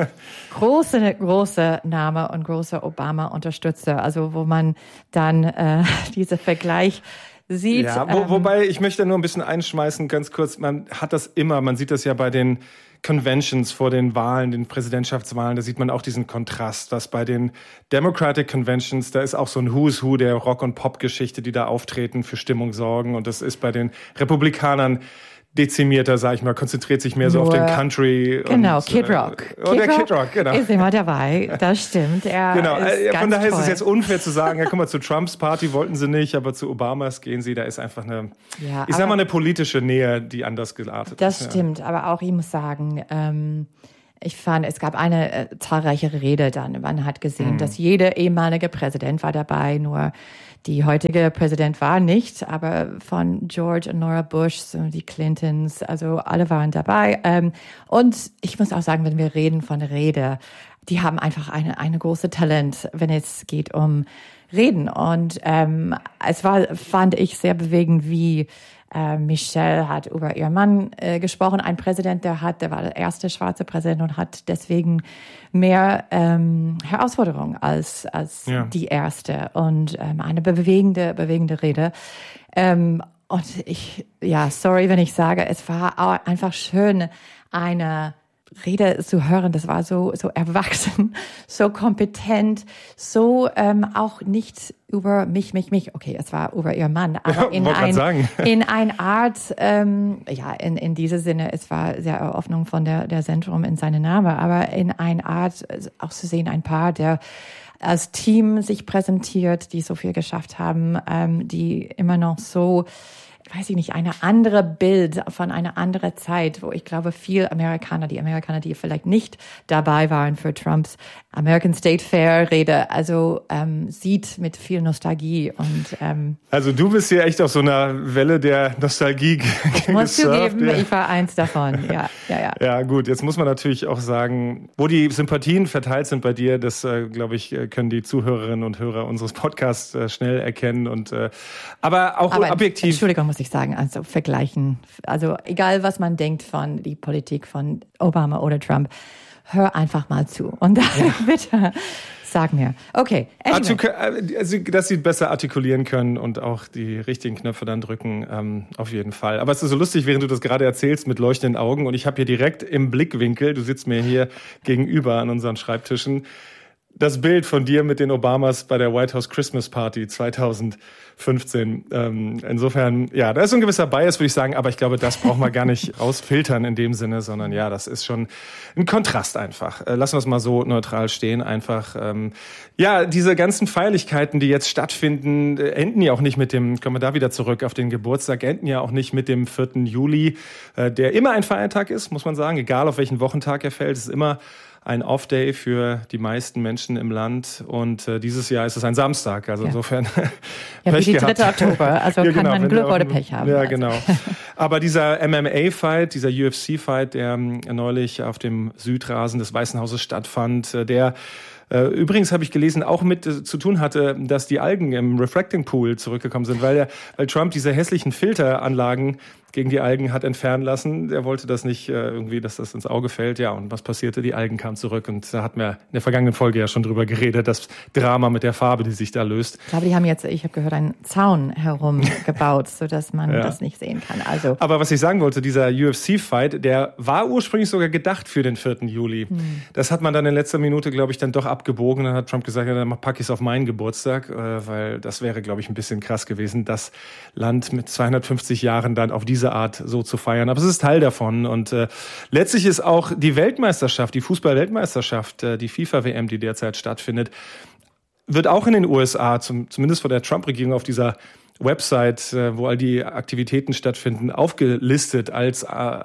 große Name und große Obama-Unterstützer, also wo man dann dieser Vergleich sieht. Ja, wobei, ich möchte nur ein bisschen einschmeißen, ganz kurz, man sieht das ja bei den Conventions vor den Wahlen, den Präsidentschaftswahlen, da sieht man auch diesen Kontrast, dass bei den Democratic Conventions, da ist auch so ein Who's Who der Rock- und Pop-Geschichte, die da auftreten, für Stimmung sorgen, und das ist bei den Republikanern dezimierter, sag ich mal, konzentriert sich mehr so auf den Country. Genau, Kid Rock. Kid Rock, genau. Ist immer dabei, das stimmt. Genau, von daher toll. ist es jetzt unfair zu sagen, ja, guck mal, zu Trumps Party wollten sie nicht, aber zu Obamas gehen sie, da ist einfach eine politische Nähe, die anders geartet ist. Das stimmt, aber auch, ich muss sagen, ich fand, es gab eine zahlreiche Rede dann. Man hat gesehen, dass jeder ehemalige Präsident war dabei, nur die heutige Präsident war nicht, aber von George und Nora Bush, so die Clintons, also alle waren dabei. Und ich muss auch sagen, wenn wir reden von Rede, die haben einfach eine große Talent, wenn es geht um Reden. Und es war, fand ich, sehr bewegend, wie Michelle hat über ihren Mann gesprochen, ein Präsident, der war der erste schwarze Präsident und hat deswegen mehr Herausforderungen als die erste, und eine bewegende Rede. Und sorry, wenn ich sage, es war auch einfach schön, eine Rede zu hören. Das war so erwachsen, so kompetent, so auch nicht über mich. Okay, es war über ihr Mann, aber in eine Art, in diesem Sinne, es war sehr Eröffnung von der Zentrum in seine Name, aber in eine Art auch zu sehen, ein Paar, der als Team sich präsentiert, die so viel geschafft haben, die immer noch so, weiß ich nicht, eine andere Bild von einer anderen Zeit, wo ich glaube, die Amerikaner, die vielleicht nicht dabei waren für Trumps American State Fair Rede, also sieht mit viel Nostalgie. Und also du bist hier echt auf so einer Welle der Nostalgie ich muss zugeben, ich war eins davon, ja. Ja gut, jetzt muss man natürlich auch sagen, wo die Sympathien verteilt sind bei dir, das glaube ich, können die Zuhörerinnen und Hörer unseres Podcasts schnell erkennen, und aber objektiv. Entschuldigung, muss ich sagen, also vergleichen, also egal was man denkt von die Politik von Obama oder Trump, hör einfach mal zu und dann bitte sag mir. Okay. Also, dass sie besser artikulieren können und auch die richtigen Knöpfe dann drücken, auf jeden Fall. Aber es ist so lustig, während du das gerade erzählst mit leuchtenden Augen, und ich habe hier direkt im Blickwinkel, du sitzt mir hier gegenüber an unseren Schreibtischen, das Bild von dir mit den Obamas bei der White House Christmas Party 2015. Insofern, ja, da ist so ein gewisser Bias, würde ich sagen, aber ich glaube, das braucht man gar nicht ausfiltern in dem Sinne, sondern ja, das ist schon ein Kontrast einfach. Lassen wir es mal so neutral stehen, einfach. Ja, diese ganzen Feierlichkeiten, die jetzt stattfinden, enden ja auch nicht kommen wir da wieder zurück auf den Geburtstag, enden ja auch nicht mit dem 4. Juli, der immer ein Feiertag ist, muss man sagen, egal auf welchen Wochentag er fällt, es ist immer ein Off-Day für die meisten Menschen im Land, und dieses Jahr ist es ein Samstag, also insofern wie die 3. Oktober, also kann man Glück oder Pech haben. Ja, genau. Aber dieser MMA-Fight, dieser UFC-Fight, der neulich auf dem Südrasen des Weißen Hauses stattfand, der übrigens habe ich gelesen, auch mit zu tun hatte, dass die Algen im Refracting Pool zurückgekommen sind, weil Trump diese hässlichen Filteranlagen gegen die Algen hat entfernen lassen. Er wollte das nicht irgendwie, dass das ins Auge fällt. Ja, und was passierte? Die Algen kamen zurück, und da hatten wir in der vergangenen Folge ja schon drüber geredet, das Drama mit der Farbe, die sich da löst. Ich glaube, die haben jetzt, ich habe gehört, einen Zaun herum gebaut, sodass man das nicht sehen kann. Also. Aber was ich sagen wollte, dieser UFC-Fight, der war ursprünglich sogar gedacht für den 4. Juli. Das hat man dann in letzter Minute, glaube ich, dann doch abgebogen. Dann hat Trump gesagt, ja, dann packe ich es auf meinen Geburtstag, weil das wäre, glaube ich, ein bisschen krass gewesen, das Land mit 250 Jahren dann auf diese Art so zu feiern. Aber es ist Teil davon, und letztlich ist auch die Weltmeisterschaft, die Fußball-Weltmeisterschaft, die FIFA-WM, die derzeit stattfindet, wird auch in den USA, zumindest von der Trump-Regierung auf dieser Website, wo all die Aktivitäten stattfinden, aufgelistet als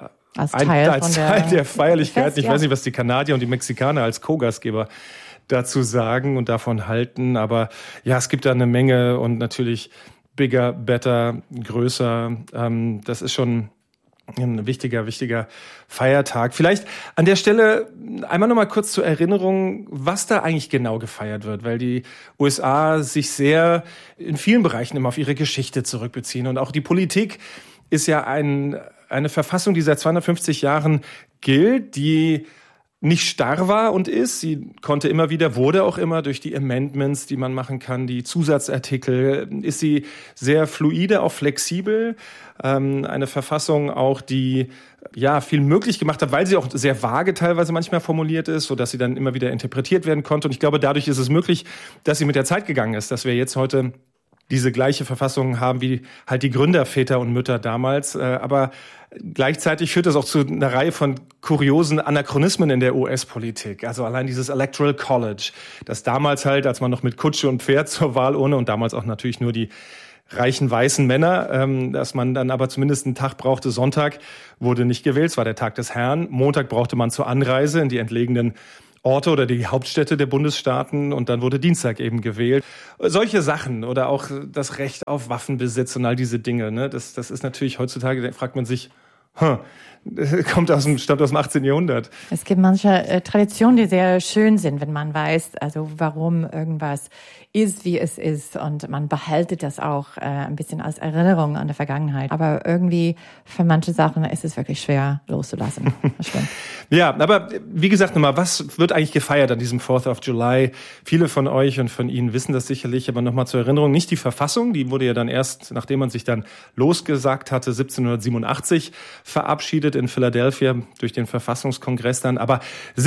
Teil der Feierlichkeiten. Ich weiß nicht, was die Kanadier und die Mexikaner als Co-Gastgeber dazu sagen und davon halten, aber ja, es gibt da eine Menge, und natürlich bigger, better, größer. Das ist schon ein wichtiger Feiertag. Vielleicht an der Stelle einmal noch mal kurz zur Erinnerung, was da eigentlich genau gefeiert wird, weil die USA sich sehr in vielen Bereichen immer auf ihre Geschichte zurückbeziehen, und auch die Politik ist ja eine Verfassung, die seit 250 Jahren gilt, die nicht starr war und ist. Sie konnte immer wieder, wurde auch immer durch die Amendments, die man machen kann, die Zusatzartikel, ist sie sehr fluide, auch flexibel. Eine Verfassung auch, die viel möglich gemacht hat, weil sie auch sehr vage teilweise manchmal formuliert ist, sodass sie dann immer wieder interpretiert werden konnte. Und ich glaube, dadurch ist es möglich, dass sie mit der Zeit gegangen ist, dass wir jetzt heute diese gleiche Verfassung haben wie halt die Gründerväter und Mütter damals. Aber gleichzeitig führt das auch zu einer Reihe von kuriosen Anachronismen in der US-Politik. Also allein dieses Electoral College, das damals halt, als man noch mit Kutsche und Pferd zur Wahlurne und damals auch natürlich nur die reichen weißen Männer, dass man dann aber zumindest einen Tag brauchte. Sonntag wurde nicht gewählt, es war der Tag des Herrn. Montag brauchte man zur Anreise in die entlegenen Orte oder die Hauptstädte der Bundesstaaten und dann wurde Dienstag eben gewählt. Solche Sachen oder auch das Recht auf Waffenbesitz und all diese Dinge, ne? Das ist natürlich heutzutage, da fragt man sich, stammt aus dem 18. Jahrhundert. Es gibt manche Traditionen, die sehr schön sind, wenn man weiß, also warum irgendwas ist, wie es ist, und man behaltet das auch ein bisschen als Erinnerung an die Vergangenheit. Aber irgendwie für manche Sachen ist es wirklich schwer loszulassen. Das stimmt. Ja, aber wie gesagt nochmal, was wird eigentlich gefeiert an diesem 4th of July? Viele von euch und von Ihnen wissen das sicherlich, aber nochmal zur Erinnerung, nicht die Verfassung, die wurde ja dann erst, nachdem man sich dann losgesagt hatte, 1787 verabschiedet in Philadelphia durch den Verfassungskongress dann. Aber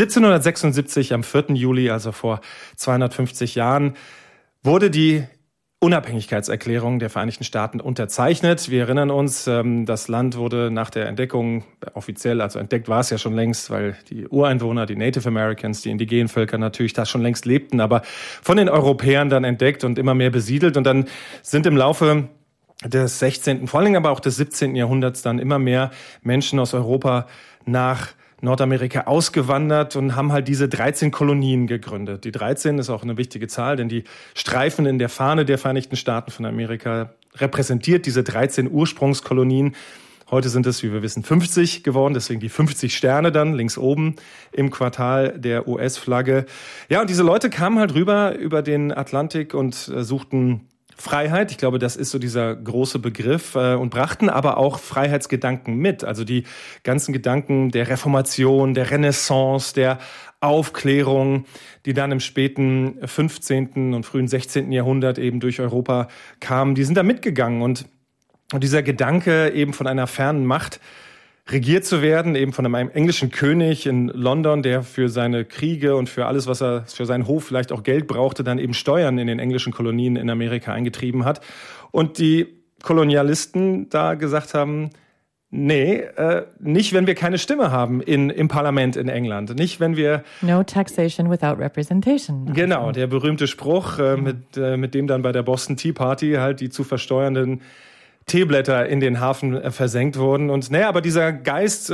1776 am 4. Juli, also vor 250 Jahren, wurde die Unabhängigkeitserklärung der Vereinigten Staaten unterzeichnet. Wir erinnern uns, das Land wurde nach der Entdeckung offiziell, also entdeckt war es ja schon längst, weil die Ureinwohner, die Native Americans, die indigenen Völker natürlich da schon längst lebten, aber von den Europäern dann entdeckt und immer mehr besiedelt. Und dann sind im Laufe des 16., vor allen Dingen aber auch des 17. Jahrhunderts dann immer mehr Menschen aus Europa nach Nordamerika ausgewandert und haben halt diese 13 Kolonien gegründet. Die 13 ist auch eine wichtige Zahl, denn die Streifen in der Fahne der Vereinigten Staaten von Amerika repräsentiert diese 13 Ursprungskolonien. Heute sind es, wie wir wissen, 50 geworden, deswegen die 50 Sterne dann links oben im Quartal der US-Flagge. Ja, und diese Leute kamen halt rüber über den Atlantik und suchten Freiheit, ich glaube, das ist so dieser große Begriff, und brachten aber auch Freiheitsgedanken mit. Also die ganzen Gedanken der Reformation, der Renaissance, der Aufklärung, die dann im späten 15. und frühen 16. Jahrhundert eben durch Europa kamen, die sind da mitgegangen. Und dieser Gedanke eben von einer fernen Macht regiert zu werden, eben von einem englischen König in London, der für seine Kriege und für alles, was er für seinen Hof vielleicht auch Geld brauchte, dann eben Steuern in den englischen Kolonien in Amerika eingetrieben hat. Und die Kolonialisten da gesagt haben, nee, nicht, wenn wir keine Stimme haben im Parlament in England. Nicht, wenn wir... No taxation without representation. Genau, der berühmte Spruch, mit dem dann bei der Boston Tea Party halt die zu versteuernden Teeblätter in den Hafen versenkt wurden. Und aber dieser Geist,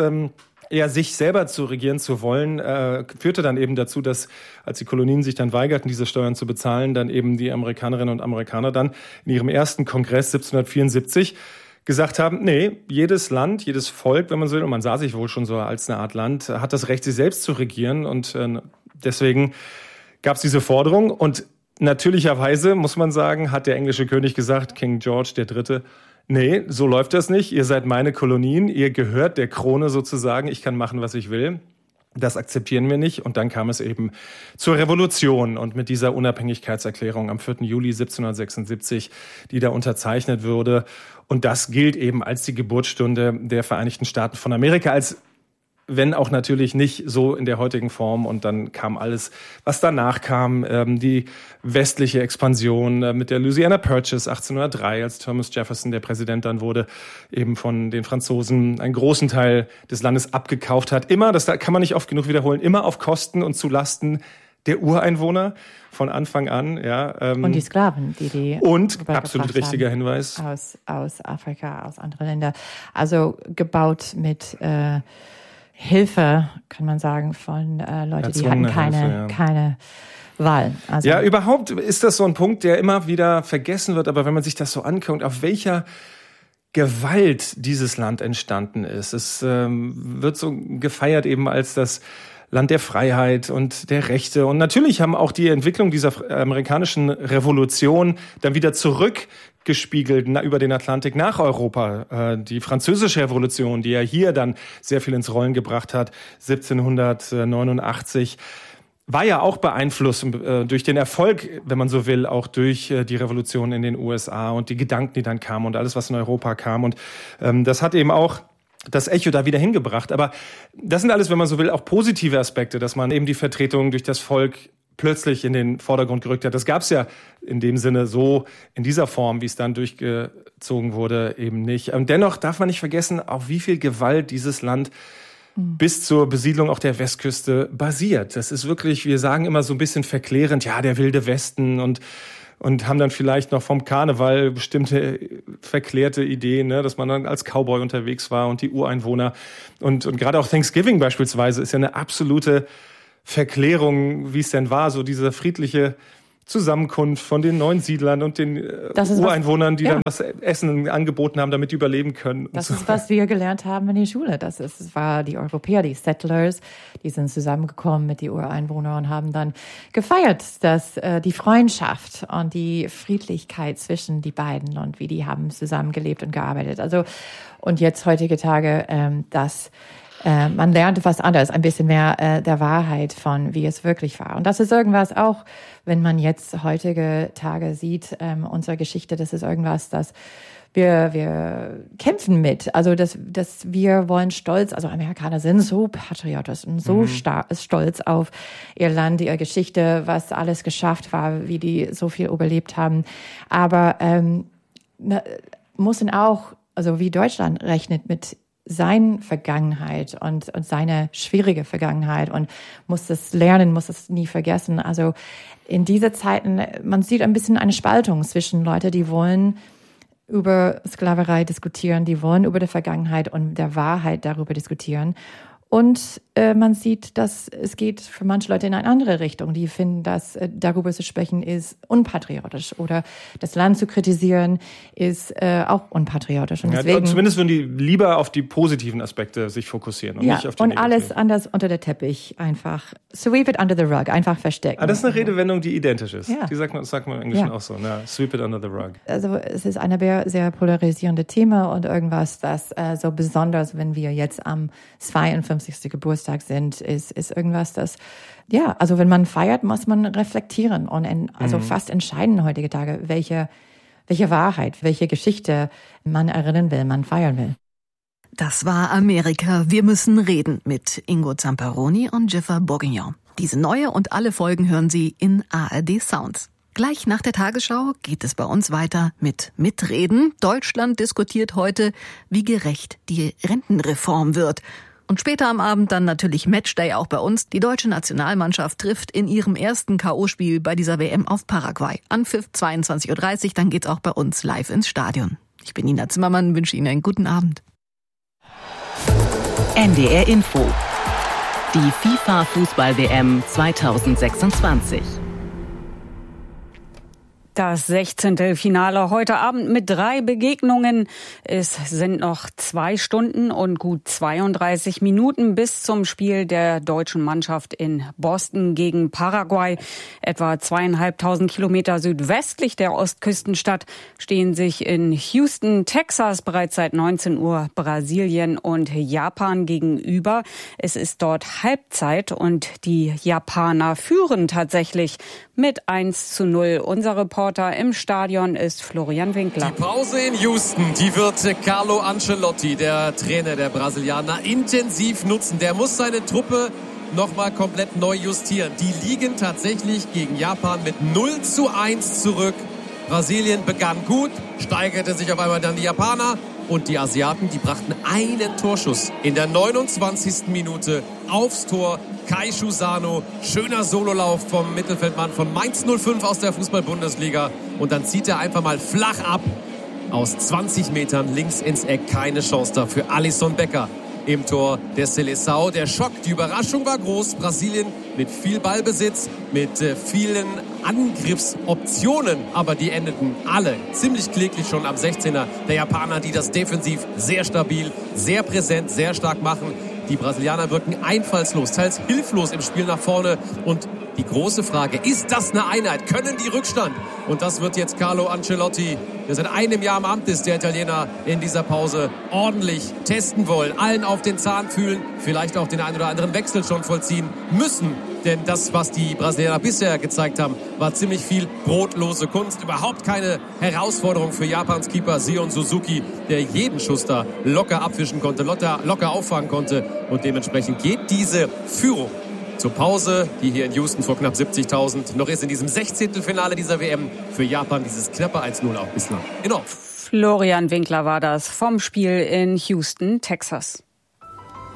sich selber zu regieren zu wollen, führte dann eben dazu, dass, als die Kolonien sich dann weigerten, diese Steuern zu bezahlen, dann eben die Amerikanerinnen und Amerikaner dann in ihrem ersten Kongress 1774 gesagt haben, nee, jedes Land, jedes Volk, wenn man so will, und man sah sich wohl schon so als eine Art Land, hat das Recht, sich selbst zu regieren. Und deswegen gab es diese Forderung. Und natürlicherweise, muss man sagen, hat der englische König gesagt, King George III., nee, so läuft das nicht. Ihr seid meine Kolonien, ihr gehört der Krone sozusagen. Ich kann machen, was ich will. Das akzeptieren wir nicht. Und dann kam es eben zur Revolution und mit dieser Unabhängigkeitserklärung am 4. Juli 1776, die da unterzeichnet wurde. Und das gilt eben als die Geburtsstunde der Vereinigten Staaten von Amerika, als wenn auch natürlich nicht so in der heutigen Form. Und dann kam alles, was danach kam, die westliche Expansion mit der Louisiana Purchase 1803, als Thomas Jefferson, der Präsident dann wurde, eben von den Franzosen einen großen Teil des Landes abgekauft hat. Immer, das kann man nicht oft genug wiederholen, immer auf Kosten und zulasten der Ureinwohner von Anfang an. Ja, und die Sklaven, die und absolut richtiger Hinweis. Aus Afrika, aus anderen Ländern. Also gebaut mit Hilfe, kann man sagen, von Leuten, die hatten keine Wahl. Also ja, überhaupt ist das so ein Punkt, der immer wieder vergessen wird. Aber wenn man sich das so anguckt, auf welcher Gewalt dieses Land entstanden ist. Es wird so gefeiert eben als das Land der Freiheit und der Rechte. Und natürlich haben auch die Entwicklung dieser amerikanischen Revolution dann wieder zurück gespiegelt über den Atlantik nach Europa. Die Französische Revolution, die ja hier dann sehr viel ins Rollen gebracht hat, 1789, war ja auch beeinflusst durch den Erfolg, wenn man so will, auch durch die Revolution in den USA und die Gedanken, die dann kamen und alles, was in Europa kam. Und das hat eben auch das Echo da wieder hingebracht. Aber das sind alles, wenn man so will, auch positive Aspekte, dass man eben die Vertretung durch das Volk plötzlich in den Vordergrund gerückt hat. Das gab es ja in dem Sinne so in dieser Form, wie es dann durchgezogen wurde, eben nicht. Und dennoch darf man nicht vergessen, auf wie viel Gewalt dieses Land bis zur Besiedlung auch der Westküste basiert. Das ist wirklich, wir sagen immer so ein bisschen verklärend, ja, der wilde Westen und haben dann vielleicht noch vom Karneval bestimmte verklärte Ideen, ne, dass man dann als Cowboy unterwegs war und die Ureinwohner. Und gerade auch Thanksgiving beispielsweise ist ja eine absolute Verklärung, wie es denn war, so diese friedliche Zusammenkunft von den neuen Siedlern und den Ureinwohnern, die dann das Essen angeboten haben, damit die überleben können. Das ist, was wir gelernt haben in der Schule. Es war die Europäer, die Settlers, die sind zusammengekommen mit den Ureinwohnern und haben dann gefeiert, dass die Freundschaft und die Friedlichkeit zwischen die beiden und wie die haben zusammengelebt und gearbeitet. Also und jetzt heutige Tage, man lernt was anderes, ein bisschen mehr der Wahrheit von, wie es wirklich war. Und das ist irgendwas auch, wenn man jetzt heutige Tage sieht, unsere Geschichte, das ist irgendwas, das wir kämpfen mit. Also, dass wir wollen stolz, also Amerikaner sind so patriotisch und so stolz auf ihr Land, ihre Geschichte, was alles geschafft war, wie die so viel überlebt haben. Aber müssen auch, also wie Deutschland rechnet mit seine Vergangenheit und seine schwierige Vergangenheit und muss das lernen, muss es nie vergessen. Also in diese Zeiten, man sieht ein bisschen eine Spaltung zwischen Leuten, die wollen über Sklaverei diskutieren, die wollen über die Vergangenheit und der Wahrheit darüber diskutieren. Und man sieht, dass es geht für manche Leute in eine andere Richtung. Die finden, dass darüber zu sprechen ist unpatriotisch oder das Land zu kritisieren ist auch unpatriotisch. Und deswegen, zumindest würden die lieber auf die positiven Aspekte sich fokussieren und nicht auf die und negativen. alles anders unter der Teppich einfach sweep it under the rug, einfach verstecken. Das ist eine Redewendung, die identisch ist. Ja. Die sagt man im Englischen auch so. Ne? Sweep it under the rug. Also es ist ein sehr polarisierende Thema und irgendwas, das so besonders, wenn wir jetzt am 52. Geburtstag sind, ist irgendwas, das, also wenn man feiert, muss man reflektieren und fast entscheiden heutige Tage, welche Wahrheit, welche Geschichte man erinnern will, man feiern will. Das war Amerika. Wir müssen reden mit Ingo Zamperoni und Jiffer Bourguignon. Diese neue und alle Folgen hören Sie in ARD Sounds. Gleich nach der Tagesschau geht es bei uns weiter mit Mitreden. Deutschland diskutiert heute, wie gerecht die Rentenreform wird. Und später am Abend dann natürlich Matchday auch bei uns. Die deutsche Nationalmannschaft trifft in ihrem ersten K.O.-Spiel bei dieser WM auf Paraguay. Anpfiff 22:30 Uhr, dann geht's auch bei uns live ins Stadion. Ich bin Nina Zimmermann, wünsche Ihnen einen guten Abend. NDR Info. Die FIFA-Fußball-WM 2026. Das 16. Finale heute Abend mit 3 Begegnungen. Es sind noch 2 Stunden und gut 32 Minuten bis zum Spiel der deutschen Mannschaft in Boston gegen Paraguay. Etwa 2.500 Kilometer südwestlich der Ostküstenstadt stehen sich in Houston, Texas bereits seit 19 Uhr Brasilien und Japan gegenüber. Es ist dort Halbzeit und die Japaner führen tatsächlich mit 1:0. Unser Reporter im Stadion ist Florian Winkler. Die Pause in Houston, die wird Carlo Ancelotti, der Trainer der Brasilianer, intensiv nutzen. Der muss seine Truppe nochmal komplett neu justieren. Die liegen tatsächlich gegen Japan mit 0:1 zurück. Brasilien begann gut, steigerte sich auf einmal dann die Japaner. Und die Asiaten, die brachten einen Torschuss in der 29. Minute aufs Tor. Keishu Sano, schöner Sololauf vom Mittelfeldmann von Mainz 05 aus der Fußball-Bundesliga. Und dann zieht er einfach mal flach ab. Aus 20 Metern links ins Eck, keine Chance dafür. Alisson Becker im Tor der Seleção. Der Schock, die Überraschung war groß. Brasilien mit viel Ballbesitz, mit vielen Angriffsoptionen. Aber die endeten alle ziemlich kläglich schon am 16er. Der Japaner, die das defensiv sehr stabil, sehr präsent, sehr stark machen. Die Brasilianer wirken einfallslos, teils hilflos im Spiel nach vorne und Die große Frage, ist das eine Einheit? Können die Rückstand? Und das wird jetzt Carlo Ancelotti, der seit einem Jahr im Amt ist, der Italiener, in dieser Pause ordentlich testen wollen. Allen auf den Zahn fühlen, vielleicht auch den einen oder anderen Wechsel schon vollziehen müssen. Denn das, was die Brasilianer bisher gezeigt haben, war ziemlich viel brotlose Kunst. Überhaupt keine Herausforderung für Japans Keeper Sion Suzuki, der jeden Schuss da locker abwischen konnte, locker auffangen konnte. Und dementsprechend geht diese Führung zur Pause, die hier in Houston vor knapp 70.000 noch ist, in diesem 16. Finale dieser WM für Japan, dieses knappe 1-0 auch bislang enorm. Florian Winkler war das vom Spiel in Houston, Texas.